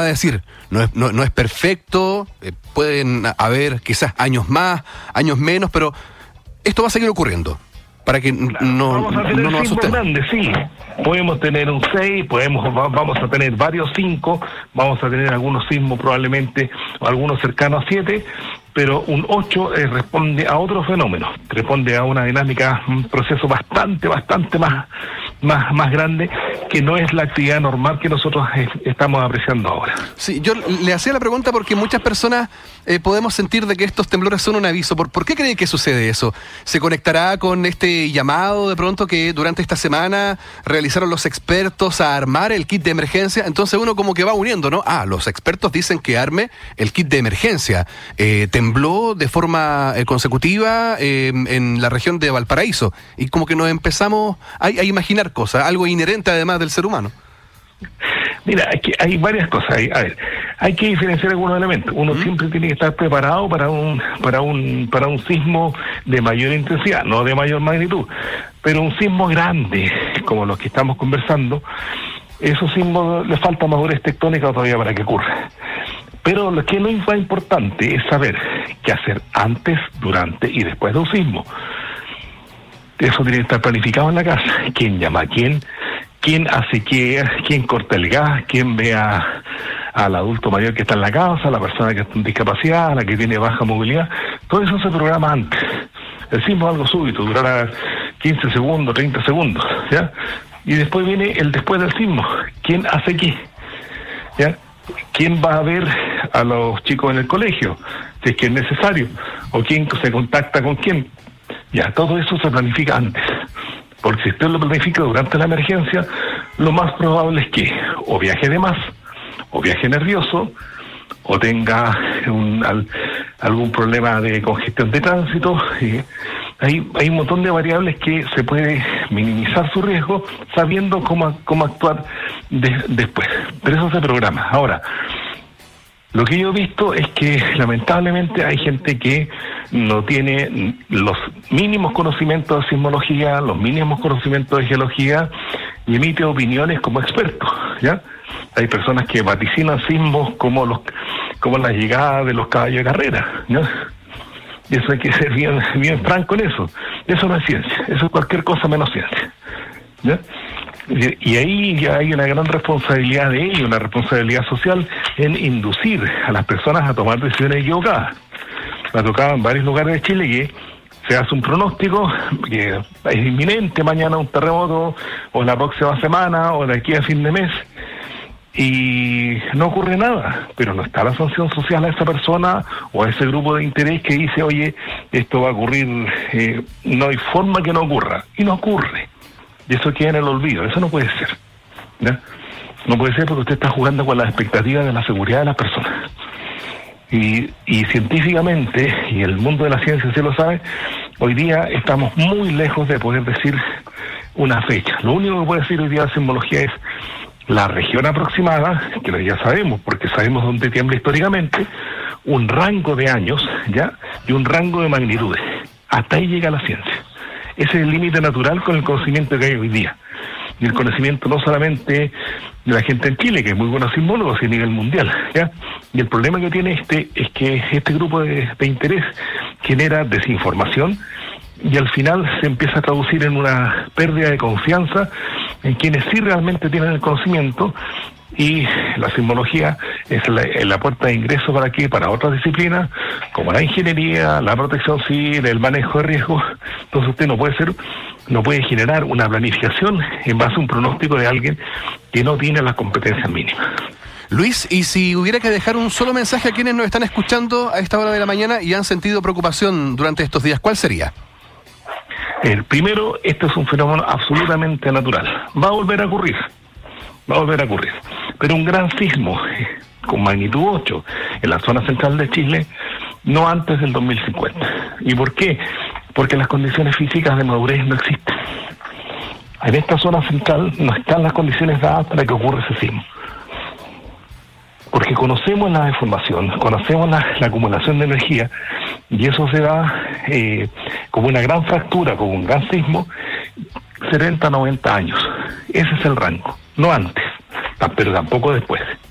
acaba de decir, no es perfecto, pueden haber quizás años más, años menos, pero esto va a seguir ocurriendo, para que no nos asustemos. Grandes, sí. Podemos tener un 6, vamos a tener varios 5, vamos a tener algunos sismos probablemente, algunos cercanos a 7, pero un 8 responde a otro fenómeno, responde a una dinámica, un proceso bastante más grande, que no es la actividad normal que nosotros estamos apreciando ahora. Sí, yo le hacía la pregunta porque muchas personas podemos sentir de que estos temblores son un aviso. ¿Por qué cree que sucede eso? ¿Se conectará con este llamado de pronto que durante esta semana realizaron los expertos a armar el kit de emergencia? Entonces uno como que va uniendo, ¿no? Los expertos dicen que arme el kit de emergencia. Tembló de forma consecutiva en la región de Valparaíso, y como que nos empezamos a imaginar cosas, algo inherente además del ser humano. Mira, hay varias cosas. Hay que diferenciar algunos elementos. Uno siempre tiene que estar preparado para un sismo de mayor intensidad, no de mayor magnitud, pero un sismo grande, como los que estamos conversando, esos sismos les falta madurez tectónica todavía para que ocurra. Pero lo que es lo más importante es saber qué hacer antes, durante y después de un sismo. Eso tiene que estar planificado en la casa. ¿Quién llama a quién? ¿Quién hace qué? ¿Quién corta el gas? ¿Quién ve al adulto mayor que está en la casa? ¿La persona que está en discapacidad? ¿La que tiene baja movilidad? Todo eso se programa antes. El sismo es algo súbito, durará 15 segundos, 30 segundos, ¿ya? Y después viene el después del sismo. ¿Quién hace qué? ¿Ya? ¿Quién va a ver a los chicos en el colegio? Si es que es necesario. ¿O quién se contacta con quién? Ya, todo eso se planifica antes. Porque si usted lo planifica durante la emergencia, lo más probable es que o viaje de más, o viaje nervioso, o tenga algún problema de congestión de tránsito. Hay un montón de variables que se puede minimizar su riesgo sabiendo cómo actuar después. Pero eso se programa. Ahora, lo que yo he visto es que lamentablemente hay gente que no tiene los mínimos conocimientos de sismología, los mínimos conocimientos de geología, y emite opiniones como expertos, ¿ya? Hay personas que vaticinan sismos como la llegada de los caballos de carrera, ¿no? Y eso hay que ser bien franco en eso. Eso no es ciencia, eso es cualquier cosa menos ciencia, ¿ya? Y ahí ya hay una gran responsabilidad de ellos, una responsabilidad social en inducir a las personas a tomar decisiones equivocadas. Me ha tocado en varios lugares de Chile que se hace un pronóstico que es inminente, mañana un terremoto, o la próxima semana, o de aquí a fin de mes, y no ocurre nada, pero no está la sanción social a esa persona o a ese grupo de interés que dice, oye, esto va a ocurrir, no hay forma que no ocurra, y no ocurre. Y eso queda en el olvido. Eso no puede ser, ¿ya? No puede ser porque usted está jugando con las expectativas de la seguridad de las personas. Y científicamente, y el mundo de la ciencia se lo sabe, hoy día estamos muy lejos de poder decir una fecha. Lo único que puede decir hoy día la sismología es la región aproximada, que ya sabemos, porque sabemos dónde tiembla históricamente, un rango de años, ¿ya? Y un rango de magnitudes. Hasta ahí llega la ciencia. Ese es el límite natural con el conocimiento que hay hoy día. Y el conocimiento no solamente de la gente en Chile, que es muy buenos sismólogos, sino a nivel mundial, ¿ya? Y el problema que tiene es que este grupo de interés genera desinformación, y al final se empieza a traducir en una pérdida de confianza en quienes sí realmente tienen el conocimiento, y la sismología es la puerta de ingreso para qué, para otras disciplinas como la ingeniería, la protección civil, el manejo de riesgos. Entonces usted no puede generar una planificación en base a un pronóstico de alguien que no tiene las competencias mínimas. Luis, y si hubiera que dejar un solo mensaje a quienes nos están escuchando a esta hora de la mañana y han sentido preocupación durante estos días, ¿cuál sería? Primero, esto es un fenómeno absolutamente natural. Va a volver a ocurrir. Pero un gran sismo con magnitud 8 en la zona central de Chile, no antes del 2050. ¿Y por qué? Porque las condiciones físicas de madurez no existen. En esta zona central no están las condiciones dadas para que ocurra ese sismo. Porque conocemos la deformación, conocemos la acumulación de energía, y eso se da como una gran fractura, como un gran sismo, 70 a 90 años. Ese es el rango, no antes, pero tampoco después.